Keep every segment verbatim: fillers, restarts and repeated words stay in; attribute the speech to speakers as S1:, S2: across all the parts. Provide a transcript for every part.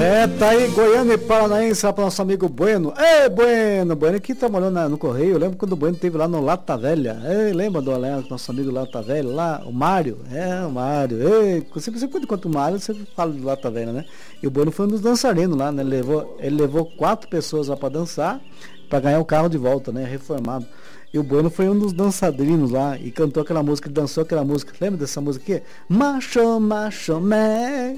S1: É, tá aí, Goiânia e Paranaense, lá pro nosso amigo Bueno. Ei, Bueno, Bueno que trabalhou na, no Correio. Eu lembro quando o Bueno esteve lá no Lata Velha. Ei, lembra do nosso amigo Lata Velha lá? O Mário. É, o Mário. Ei, você, você quando conta o Mário, você fala do Lata Velha, né? E o Bueno foi um dos dançarinos lá, né? Ele levou, ele levou quatro pessoas lá pra dançar, pra ganhar o carro de volta, né? Reformado. E o Bueno foi um dos dançarinos lá e cantou aquela música, ele dançou aquela música. Lembra dessa música aqui? Macho, macho, man.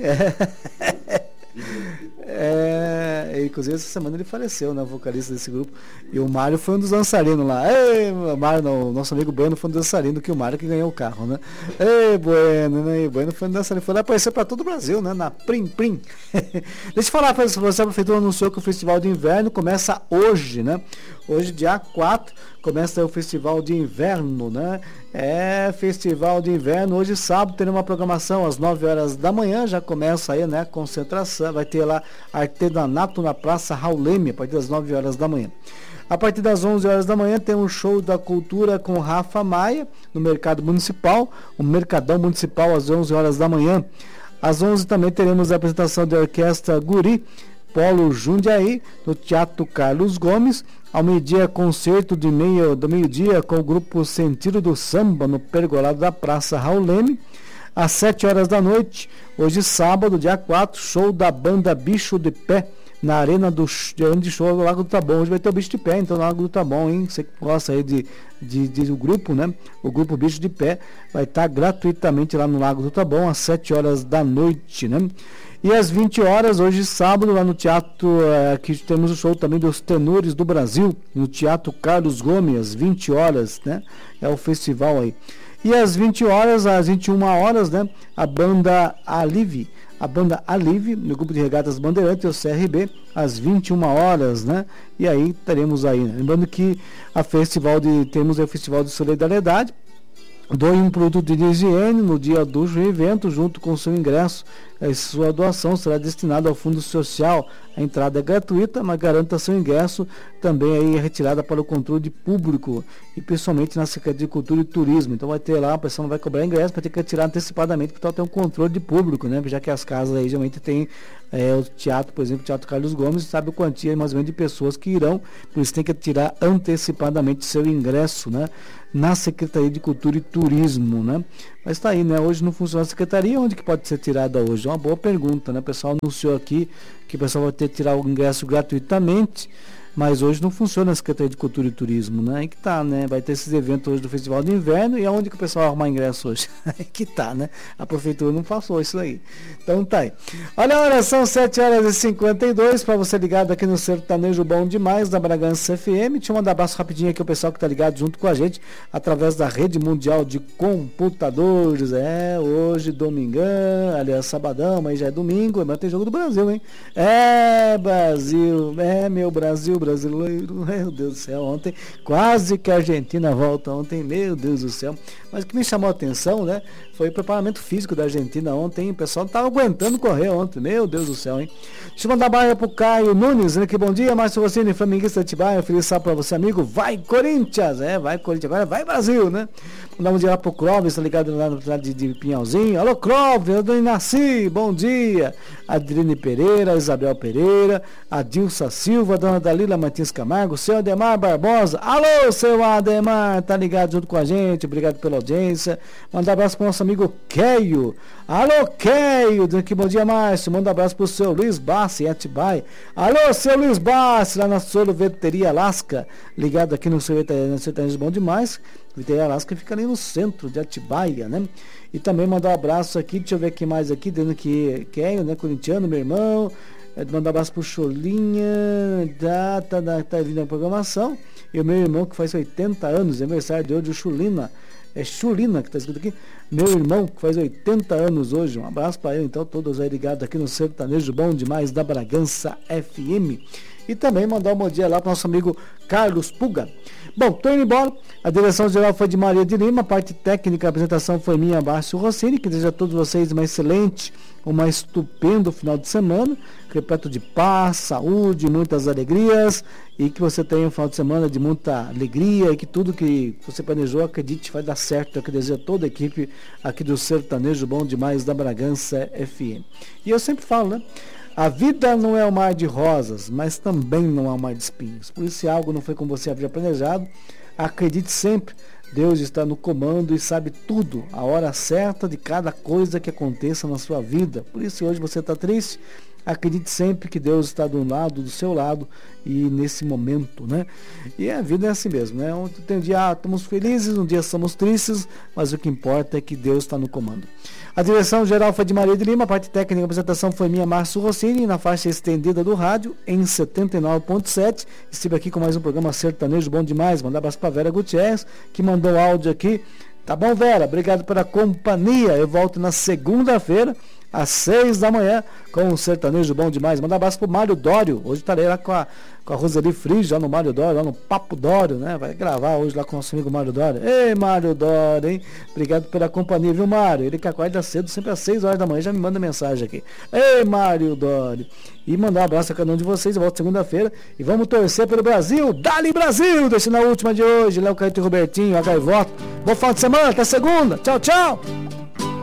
S1: É, é, inclusive essa semana ele faleceu, né, vocalista desse grupo. E o Mário foi um dos dançarinos lá. Ei, Mário, não, nosso amigo Bueno foi um dançarino, que o Mário que ganhou o carro, né? Ei, Bueno, né? E Bueno foi um dançarino, foi lá aparecer para todo o Brasil, né? Na Prim Prim. Deixa eu falar para você, a prefeitura anunciou que o Festival de Inverno começa hoje, né? Hoje, dia quatro, começa o Festival de Inverno, né? É, Festival de Inverno. Hoje, sábado, tem uma programação às nove horas da manhã. Já começa aí, né? Concentração. Vai ter lá artesanato na Praça Raul Leme, a partir das nove horas da manhã. A partir das onze horas da manhã, tem um show da cultura com Rafa Maia, no Mercado Municipal. O Mercadão Municipal, às onze horas da manhã. Às onze também teremos a apresentação da Orquestra Guri, Polo Jundiaí, no Teatro Carlos Gomes. Ao meio-dia, concerto de meio, do meio-dia com o grupo Sentido do Samba, no pergolado da Praça Raul Leme. Às sete horas da noite, hoje sábado, dia quatro, show da banda Bicho de Pé, na Arena do de Show do Lago do Taboão. Hoje vai ter o Bicho de Pé, então no Lago do Taboão, hein? Você que gosta aí de, de, de, do grupo, né? O grupo Bicho de Pé vai estar gratuitamente lá no Lago do Taboão, às sete horas da noite, né? E às vinte horas, hoje sábado, lá no teatro, aqui é, temos o show também dos Tenores do Brasil, no Teatro Carlos Gomes, às vinte horas, né? É o festival aí. E às vinte horas, às vinte e uma horas, né? A banda Alive, a banda Alive, no grupo de regatas Bandeirantes, o C R B, às vinte e uma horas, né? E aí teremos aí, né? Lembrando que a festival de, temos o Festival de Solidariedade. Doe um produto de higiene no dia do evento, junto com seu ingresso. A sua doação será destinada ao Fundo Social. A entrada é gratuita, mas garanta seu ingresso também aí retirada para o controle público e principalmente na Secretaria de Cultura e Turismo. Então vai ter lá, a pessoa não vai cobrar ingresso, vai ter que retirar antecipadamente para ter um controle de público, né? Já que as casas aí geralmente tem é, o teatro, por exemplo, o Teatro Carlos Gomes, sabe a quantia mais ou menos de pessoas que irão, por isso tem que tirar antecipadamente seu ingresso, né? Na Secretaria de Cultura e Turismo, né? Mas tá aí, né? Hoje não funciona a secretaria, onde que pode ser tirada hoje? É uma boa pergunta, né? O pessoal anunciou aqui que o pessoal vai ter que tirar o ingresso gratuitamente, mas hoje não funciona a Secretaria de Cultura e Turismo, né? Aí que tá, né? Vai ter esses eventos hoje do Festival de Inverno, e aonde que o pessoal vai arrumar ingresso hoje? Aí que tá, né? A prefeitura não passou isso aí. Então tá aí. Olha a hora, são sete horas e cinquenta e dois, para você ligado aqui no Sertanejo Bom Demais, da Bragança F M. Deixa eu mandar um abraço rapidinho aqui ao pessoal que tá ligado junto com a gente, através da Rede Mundial de Computadores. É, hoje, domingão, aliás, sabadão, mas já é domingo, mas tem jogo do Brasil, hein? É, Brasil, é, meu Brasil, brasileiro, meu Deus do céu, ontem quase que a Argentina volta ontem, meu Deus do céu, mas o que me chamou a atenção, né, foi o preparamento físico da Argentina ontem, o pessoal não estava aguentando correr ontem, meu Deus do céu, hein. Deixa eu mandar barra pro Caio Nunes, né, que bom dia, Márcio Rossini, flamenguista de Atibaia, feliz sábado pra você, amigo, vai Corinthians, é, vai Corinthians, agora vai Brasil, né. Mandar um dia lá pro Clóvis, tá ligado lá no cidade de, de Pinhalzinho, alô Clóvis, eu do Inaci, bom dia, Adriane Pereira, Isabel Pereira, Adilsa Silva, dona Dalila Martins Camargo, seu Ademar Barbosa, alô seu Ademar, tá ligado junto com a gente, obrigado pela audiência, manda um abraço pro nosso amigo Keio, alô Keio, que bom dia Márcio, manda um abraço pro seu Luiz Bassi em Atibaia, alô seu Luiz Bassi, lá na Sorveteria Alaska, ligado aqui no Sertanejo Bom Demais, Sorveteria Alaska fica ali no centro de Atibaia, né? E também mandar um abraço aqui, deixa eu ver aqui mais aqui, dizendo que Keio, né, corintiano, meu irmão, mandar um abraço pro Cholinha, tá, tá, tá, tá vindo a programação. E o meu irmão que faz oitenta anos, aniversário de hoje, o Chulina, é Chulina que tá escrito aqui, meu irmão que faz oitenta anos hoje, um abraço para ele, então, todos aí ligados aqui no Sertanejo Bom Demais da Bragança F M. E também mandar um bom dia lá para nosso amigo Carlos Puga. Bom, tô indo embora. A direção geral foi de Maria de Lima, a parte técnica, a apresentação foi minha, Márcio Rossini, que deseja a todos vocês uma excelente, uma estupendo final de semana, repleto de paz, saúde, muitas alegrias, e que você tenha um final de semana de muita alegria, e que tudo que você planejou, acredite, vai dar certo. É o que deseja toda a equipe aqui do Sertanejo Bom Demais da Bragança F M. E eu sempre falo, né? A vida não é um mar de rosas, mas também não é um mar de espinhos. Por isso, se algo não foi como você havia planejado, acredite sempre. Deus está no comando e sabe tudo, a hora certa de cada coisa que aconteça na sua vida. Por isso, se hoje você está triste, acredite sempre que Deus está do lado, do seu lado e nesse momento, né? E a vida é assim mesmo, né? Tem um dia ah, estamos felizes, um dia somos tristes, mas o que importa é que Deus está no comando. A direção geral foi de Maria de Lima, a parte técnica e apresentação foi minha, Márcio Rossini, na faixa estendida do rádio, em setenta e nove ponto sete. Estive aqui com mais um programa sertanejo bom demais. Mandar abraço para Vera Gutierrez, que mandou áudio aqui. Tá bom, Vera? Obrigado pela companhia. Eu volto na segunda-feira, às seis da manhã, com um sertanejo bom demais. Manda um abraço pro Mário Dório. Hoje estarei lá com a, com a Roseli Frisch, lá no Mário Dório, lá no Papo Dório, né? Vai gravar hoje lá com o nosso amigo Mário Dório. Ei, Mário Dório, hein? Obrigado pela companhia, viu, Mário? Ele que acorda cedo, sempre às seis horas da manhã, já me manda mensagem aqui. Ei, Mário Dório. E mandar um abraço a cada um de vocês. Eu volto segunda-feira e vamos torcer pelo Brasil. Dali Brasil! Deixando a última de hoje. Léo Caetano e Robertinho, a Gaivota. Bom final de semana, até segunda. Tchau, tchau!